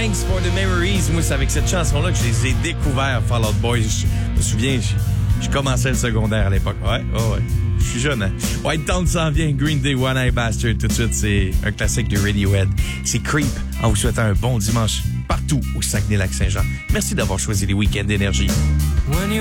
Thanks for the memories. Moi, c'est avec cette chanson-là que je les ai découverts, Fall Out Boy. Je me souviens, je commençais le secondaire à l'époque. Ouais. Je suis jeune, hein? White Town s'en vient. Green Day, One Eye Bastard. Tout de suite, c'est un classique de Radiohead. C'est Creep. En vous souhaitant un bon dimanche partout au Saguenay-Lac-Saint-Jean. Merci d'avoir choisi les week-ends d'énergie.